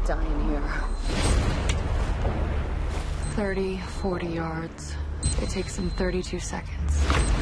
die in here. 30, 40 yards. It takes them 32 seconds.